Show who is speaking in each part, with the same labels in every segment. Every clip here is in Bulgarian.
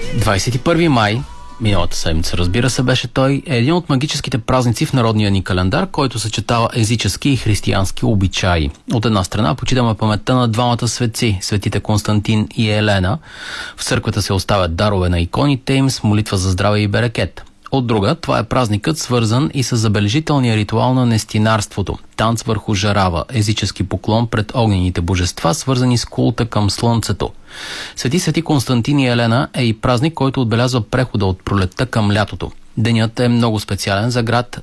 Speaker 1: 21 май, миналата седмица, разбира се, беше той, е един от магическите празници в народния ни календар, който съчетава езически и християнски обичаи. От една страна почитаме паметта на двамата светци, светите Константин и Елена. В църквата се оставят дарове на иконите им с молитва за здраве и берекет. От друга, това е празникът, свързан и с забележителния ритуал на нестинарството – танц върху жарава, езически поклон пред огнените божества, свързани с култа към слънцето. Свети Константин и Елена е и празник, който отбелязва прехода от пролетта към лятото. Денят е много специален за град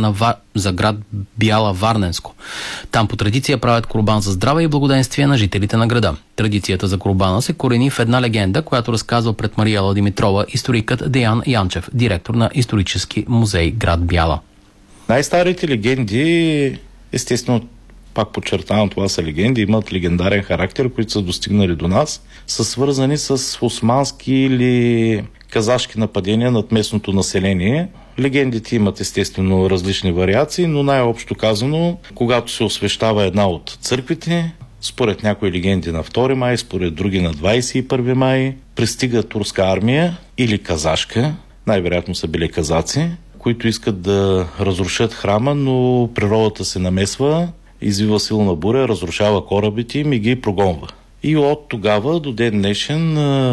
Speaker 1: Бяла Варненско. Там по традиция правят курбан за здраве и благоденствие на жителите на града. Традицията за курбана се корени в една легенда, която разказва пред Мариела Димитрова историкът Деян Янчев, директор на исторически музей град Бяла.
Speaker 2: Най-старите легенди, естествено, пак подчертавам, това са легенди, имат легендарен характер, които са достигнали до нас, са свързани с османски или казашки нападения над местното население. Легендите имат естествено различни вариации, но най-общо казано, когато се освещава една от църквите, според някои легенди на 2 май, според други на 21 май, пристига турска армия или казашка, най-вероятно са били казаци, които искат да разрушат храма, но природата се намесва, извива силна буря, разрушава корабите им и ги прогонва. И от тогава до ден днешен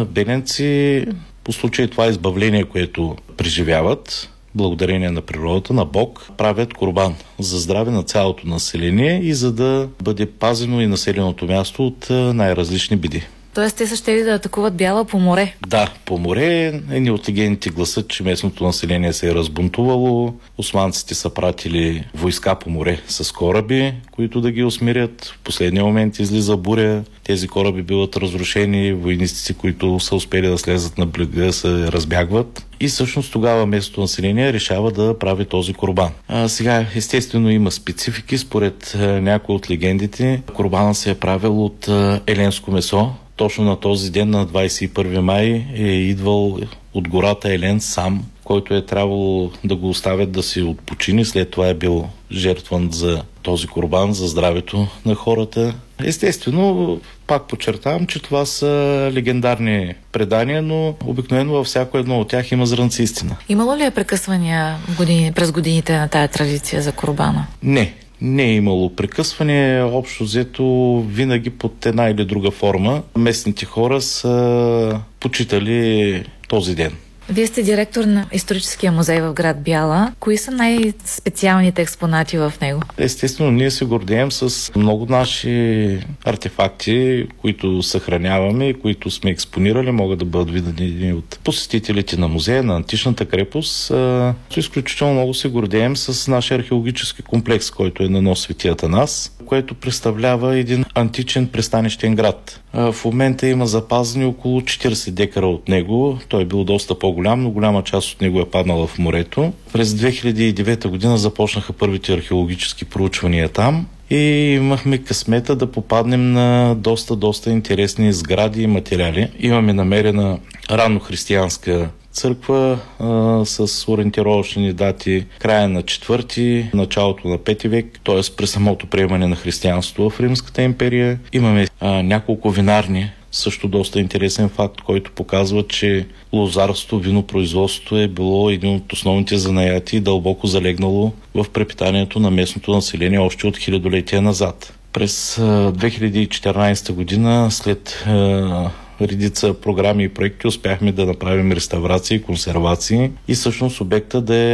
Speaker 2: беленци, по случай това избавление, което преживяват, благодарение на природата, на Бог, правят курбан за здраве на цялото население и за да бъде пазено и населеното място от най-различни беди.
Speaker 3: Тоест те са щели да атакуват Бяла по море?
Speaker 2: Да, по море. Едни от легендите гласат, че местното население се е разбунтувало. Османците са пратили войска по море с кораби, които да ги усмирят. В последния момент излиза буря. Тези кораби биват разрушени. Войниците, които са успели да слезат на брега, се разбягват. И всъщност тогава местното население решава да прави този курбан. Сега естествено има специфики. Според някои от легендите, курбана се е правил от еленско месо. Точно на този ден, на 21 май, е идвал от гората Елен сам, който е трябвало да го оставят да си отпочини. След това е бил жертван за този курбан, за здравето на хората. Естествено, пак подчертавам, че това са легендарни предания, но обикновено във всяко едно от тях има зрънце истина.
Speaker 3: Имало ли е прекъсвания през годините на тая традиция за курбана?
Speaker 2: Не е имало прекъсване, общо взето винаги под една или друга форма. Местните хора са почитали този ден.
Speaker 3: Вие сте директор на историческия музей в град Бяла. Кои са най-специалните експонати в него?
Speaker 2: Естествено, ние се гордеем с много наши артефакти, които съхраняваме и които сме експонирали. Могат да бъдат видени от посетителите на музея, на античната крепост. Изключително много се гордеем с нашия археологически комплекс, който е на нос Свети Атанас, което представлява един античен пристанищен град. В момента има запазени около 40 декара от него. Той е бил доста по-голям, но голяма част от него е паднала в морето. През 2009 година започнаха първите археологически проучвания там и имахме късмета да попаднем на доста интересни сгради и материали. Имаме намерена раннохристиянска църква с ориентировъчни дати края на 4-ти, началото на 5 век, т.е. при самото приемане на християнството в Римската империя. Имаме няколко винарни, също доста интересен факт, който показва, че лозарството, винопроизводството е било един от основните занаяти, дълбоко залегнало в препитанието на местното население още от хилядолетия назад. През 2014 година, след редица програми и проекти, успяхме да направим реставрации и консервации и всъщност обекта да е